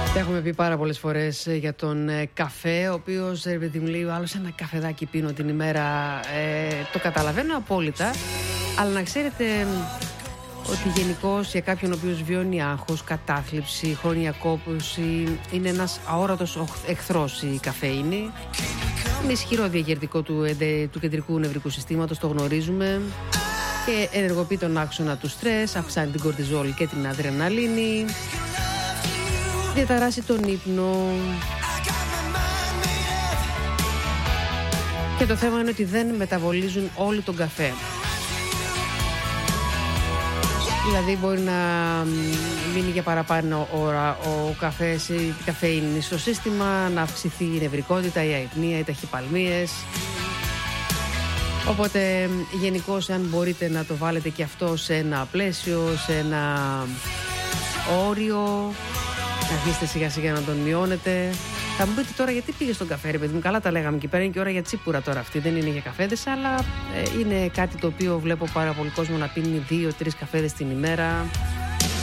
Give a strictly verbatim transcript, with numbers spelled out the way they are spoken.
Έχουμε πει πάρα πολλές φορές για τον ε, καφέ, ο οποίος ρε παιδί μου λέει ο άλλος ένα καφεδάκι πίνω την ημέρα. Ε, το καταλαβαίνω απόλυτα, αλλά να ξέρετε ε, ότι γενικώς για κάποιον ο οποίος βιώνει άγχος, κατάθλιψη, χρόνια κόπωση, είναι ένας αόρατος εχθρός η καφέινη. Είναι ισχυρό διαγερτικό του, ε, του κεντρικού νευρικού συστήματος, το γνωρίζουμε, και ενεργοποιεί τον άξονα του στρες, αυξάνει την κορτιζόλ και την αδρεναλίνη, διαταράσει τον ύπνο. Και το θέμα είναι ότι δεν μεταβολίζουν όλοι τον καφέ. Δηλαδή μπορεί να μείνει για παραπάνω ώρα ο καφές, η καφέινη στο σύστημα, να αυξηθεί η νευρικότητα, η αϊπνία, οι ταχυπαλμίες. Οπότε γενικώς, αν μπορείτε να το βάλετε και αυτό σε ένα πλαίσιο, σε ένα όριο, να αρχίσετε σιγά σιγά να τον μειώνετε. Θα μου πείτε τώρα γιατί πήγε στον καφέ, ρε παιδί μου. Καλά τα λέγαμε εκεί πέρα. Είναι και ώρα για τσίπουρα τώρα αυτή. Δεν είναι για καφέδες, αλλά ε, είναι κάτι το οποίο βλέπω πάρα πολύ κόσμο να πίνει δύο-τρεις καφέδες την ημέρα.